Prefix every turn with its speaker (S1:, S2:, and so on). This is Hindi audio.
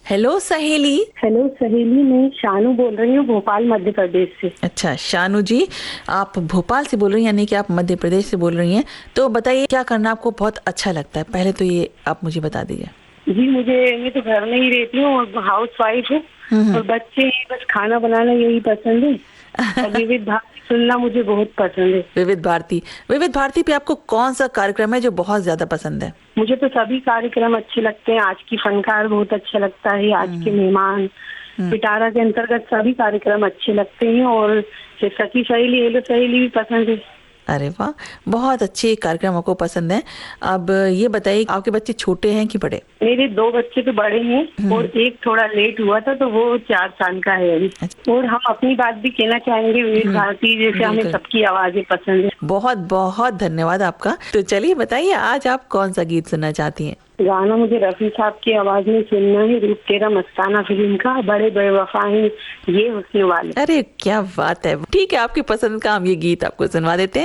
S1: हेलो सहेली।
S2: हेलो सहेली, मैं शानू बोल रही हूँ भोपाल मध्य प्रदेश से।
S1: अच्छा शानू जी, आप भोपाल से बोल रही हैं यानी कि आप मध्य प्रदेश से बोल रही हैं। तो बताइए क्या करना आपको बहुत अच्छा लगता है, पहले तो ये आप मुझे बता दीजिए।
S2: जी मैं तो घर में ही रहती हूँ और हाउस वाइफ हूँ और बच्चे हैं, बस खाना बनाना यही पसंद है और विविध भारती सुनना मुझे बहुत पसंद है।
S1: विविध भारती पे आपको कौन सा कार्यक्रम है जो बहुत ज्यादा पसंद है?
S2: मुझे तो सभी कार्यक्रम अच्छे लगते हैं। आज की फनकार बहुत अच्छा लगता है, आज के मेहमान पिटारा के अंतर्गत सभी कार्यक्रम अच्छे लगते हैं और सखी सहेली हेलो सहेली भी पसंद है।
S1: अरे वाह, बहुत अच्छे कार्यक्रम आपको पसंद है। अब ये बताइए आपके बच्चे छोटे हैं कि बड़े?
S2: मेरे 2 बच्चे तो बड़े हैं और एक थोड़ा लेट हुआ था, तो वो 4 साल का है अभी। और हम अपनी बात भी कहना चाहेंगे, विविध भारती जैसे हमें सबकी आवाजें पसंद है।
S1: बहुत बहुत धन्यवाद आपका। तो चलिए बताइए आज आप कौन सा गीत सुनना चाहती हैं?
S2: गाना मुझे रफी साहब की आवाज में सुनना है, रूप तेरा मस्ताना फिल्म का, बड़े बेवफा हैं ये हुस्न वाले।
S1: अरे क्या बात है, ठीक है, आपकी पसंद का हम ये गीत आपको सुनवा देते हैं।